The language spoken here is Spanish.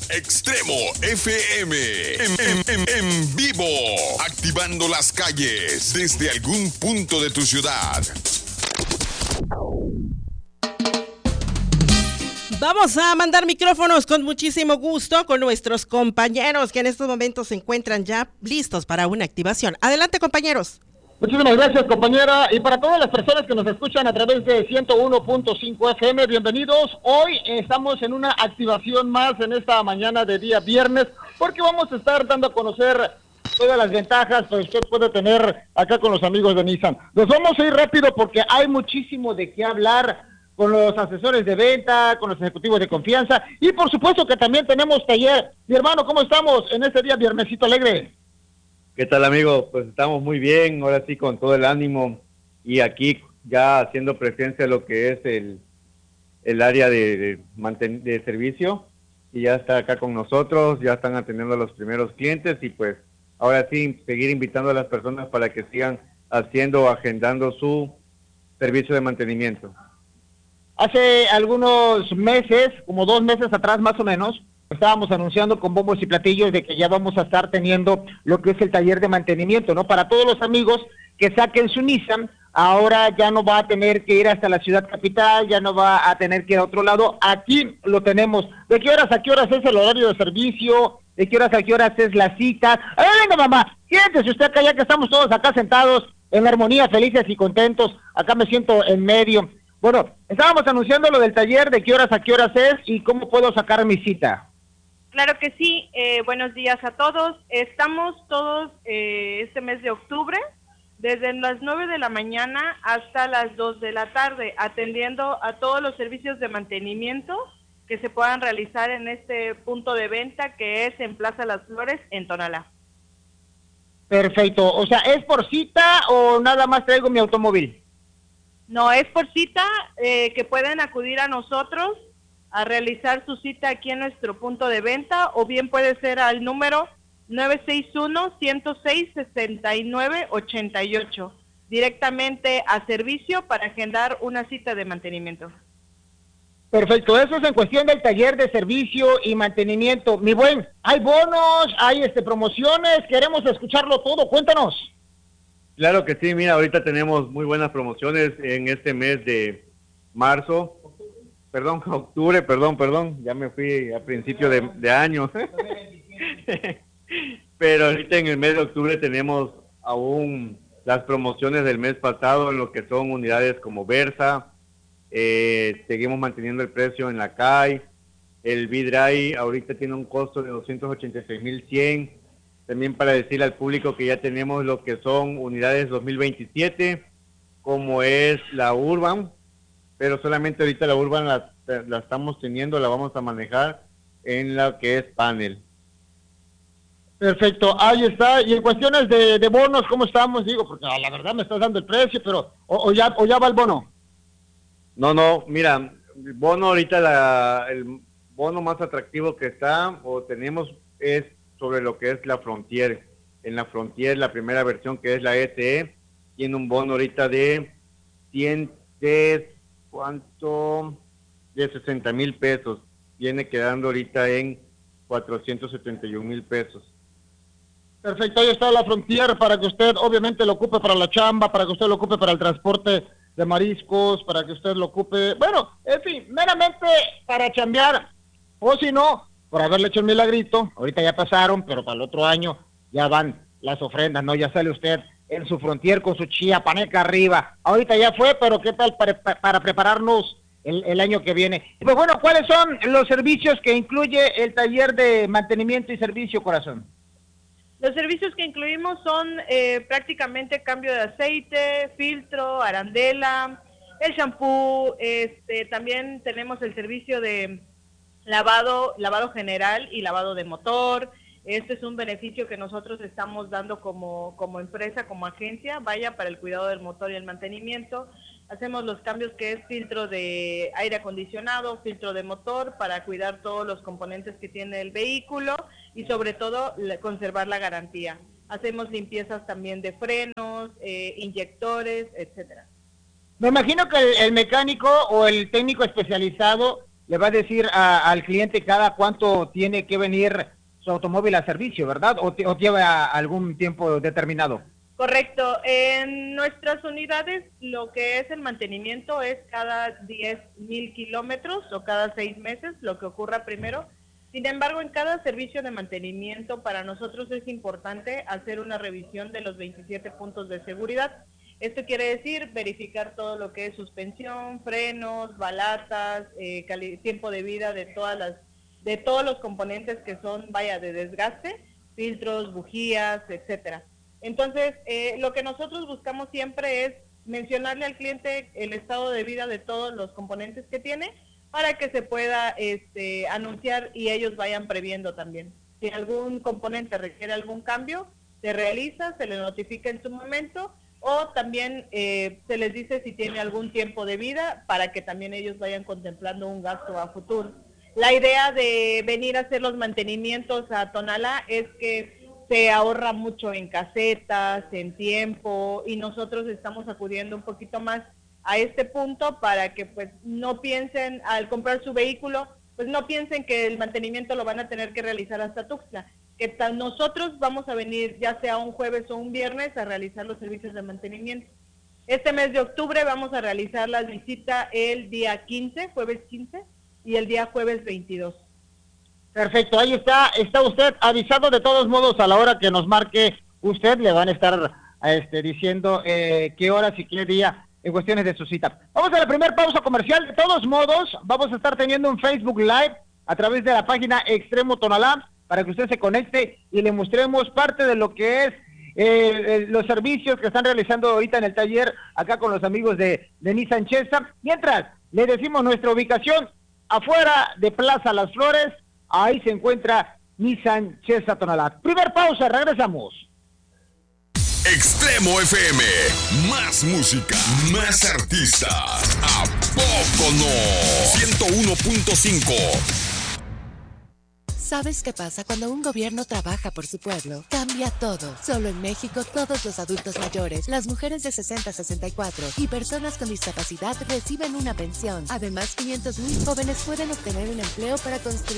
Extremo FM en vivo, activando las calles desde algún punto de tu ciudad. Vamos a mandar micrófonos con muchísimo gusto con nuestros compañeros que en estos momentos se encuentran ya listos para una activación. Adelante, compañeros. Muchísimas gracias, compañera, y para todas las personas que nos escuchan a través de 101.5 FM, bienvenidos. Hoy estamos en una activación más en esta mañana de día viernes, porque vamos a estar dando a conocer todas las ventajas que usted puede tener acá con los amigos de Nissan. Nos vamos a ir rápido porque hay muchísimo de qué hablar con los asesores de venta, con los ejecutivos de confianza, y por supuesto que también tenemos taller. Mi hermano, ¿cómo estamos en este día viernesito alegre? ¿Qué tal, amigo? Pues estamos muy bien, ahora sí con todo el ánimo y aquí ya haciendo presencia de lo que es el área de servicio, y ya está acá con nosotros, ya están atendiendo a los primeros clientes y pues ahora sí seguir invitando a las personas para que sigan haciendo o agendando su servicio de mantenimiento. Hace algunos meses, como 2 meses atrás más o menos, estábamos anunciando con bombos y platillos de que ya vamos a estar teniendo lo que es el taller de mantenimiento, ¿no? Para todos los amigos que saquen su Nissan, ahora ya no va a tener que ir hasta la ciudad capital, ya no va a tener que ir a otro lado. Aquí lo tenemos. ¿De qué horas a qué horas es el horario de servicio? ¿De qué horas a qué horas es la cita? Venga, mamá, siéntese usted acá, ya que estamos todos acá sentados en armonía, felices y contentos. Acá me siento en medio. Bueno, estábamos anunciando lo del taller, de qué horas a qué horas es y cómo puedo sacar mi cita. Claro que sí, buenos días a todos. Estamos todos este mes de octubre, desde las 9 de la mañana hasta las 2 de la tarde, atendiendo a todos los servicios de mantenimiento que se puedan realizar en este punto de venta que es en Plaza Las Flores, en Tonalá. Perfecto, o sea, ¿es por cita o nada más traigo mi automóvil? No, es por cita, que pueden acudir a nosotros a realizar su cita aquí en nuestro punto de venta, o bien puede ser al número 961-106-6988, directamente a servicio para agendar una cita de mantenimiento. Perfecto, eso es en cuestión del taller de servicio y mantenimiento. Mi buen, hay bonos, hay promociones, queremos escucharlo todo, cuéntanos. Claro que sí, mira, ahorita tenemos muy buenas promociones en este mes de marzo, octubre, perdón, ya me fui a principio de año. Pero ahorita en el mes de octubre tenemos aún las promociones del mes pasado en lo que son unidades como Versa, seguimos manteniendo el precio en la CAI, el V-Drive ahorita tiene un costo de 286,100. También para decirle al público que ya tenemos lo que son unidades 2027, como es la Urban, pero solamente ahorita la Urban la estamos teniendo, la vamos a manejar en la que es panel. Perfecto, ahí está. Y en cuestiones de bonos, ¿cómo estamos? Digo, porque la verdad me estás dando el precio, pero o ya va el bono. No, mira, el bono ahorita, el bono más atractivo que está o tenemos es sobre lo que es la Frontier. En la Frontier, la primera versión que es la SE, tiene un bono ahorita de 60,000 pesos. Viene quedando ahorita en 471,000 pesos. Perfecto, ahí está la Frontier para que usted obviamente lo ocupe para la chamba, para que usted lo ocupe para el transporte de mariscos, para que usted lo ocupe, bueno, en fin, meramente para chambear, o si no, por haberle hecho el milagrito. Ahorita ya pasaron, pero para el otro año ya van las ofrendas, ¿no? Ya sale usted en su Frontier con su chiapaneca arriba. Ahorita ya fue, pero ¿qué tal para prepararnos el año que viene? Pues bueno, ¿cuáles son los servicios que incluye el taller de mantenimiento y servicio, corazón? Los servicios que incluimos son prácticamente cambio de aceite, filtro, arandela, el shampoo, también tenemos el servicio de lavado general y lavado de motor. Este es un beneficio que nosotros estamos dando como empresa, como agencia, para el cuidado del motor y el mantenimiento. Hacemos los cambios que es filtro de aire acondicionado, filtro de motor, para cuidar todos los componentes que tiene el vehículo y sobre todo conservar la garantía. Hacemos limpiezas también de frenos, inyectores, etcétera. Me imagino que el mecánico o el técnico especializado le va a decir al cliente cada cuánto tiene que venir su automóvil a servicio, ¿verdad? ¿O lleva algún tiempo determinado? Correcto. En nuestras unidades lo que es el mantenimiento es cada 10,000 kilómetros o cada 6 meses, lo que ocurra primero. Sin embargo, en cada servicio de mantenimiento para nosotros es importante hacer una revisión de los 27 puntos de seguridad. Esto quiere decir verificar todo lo que es suspensión, frenos, balatas, tiempo de vida de todos los componentes que son, de desgaste, filtros, bujías, etcétera. Entonces, lo que nosotros buscamos siempre es mencionarle al cliente el estado de vida de todos los componentes que tiene para que se pueda anunciar y ellos vayan previendo también. Si algún componente requiere algún cambio, se realiza, se le notifica en su momento, o también se les dice si tiene algún tiempo de vida para que también ellos vayan contemplando un gasto a futuro. La idea de venir a hacer los mantenimientos a Tonalá es que se ahorra mucho en casetas, en tiempo, y nosotros estamos acudiendo un poquito más a este punto para que pues no piensen al comprar su vehículo, pues no piensen que el mantenimiento lo van a tener que realizar hasta Tuxtla, que nosotros vamos a venir ya sea un jueves o un viernes a realizar los servicios de mantenimiento. Este mes de octubre vamos a realizar la visita el día 15, jueves 15, y el día jueves 22. Perfecto, ahí está usted avisado. De todos modos, a la hora que nos marque usted, le van a estar diciendo qué horas y qué día en cuestiones de su cita. Vamos a la primera pausa comercial. De todos modos, vamos a estar teniendo un Facebook Live a través de la página Extremo Tonalá para que usted se conecte y le mostremos parte de lo que es los servicios que están realizando ahorita en el taller acá con los amigos de Nissan Chesa. Mientras, le decimos nuestra ubicación afuera de Plaza Las Flores. Ahí se encuentra Nissan Chesa Tonalá. Primer pausa, regresamos. Extremo FM, más música, más artistas. ¿A poco no? 101.5. ¿Sabes qué pasa cuando un gobierno trabaja por su pueblo? Cambia todo. Solo en México, todos los adultos mayores, las mujeres de 60 a 64 y personas con discapacidad reciben una pensión. Además, 500,000 jóvenes pueden obtener un empleo para construir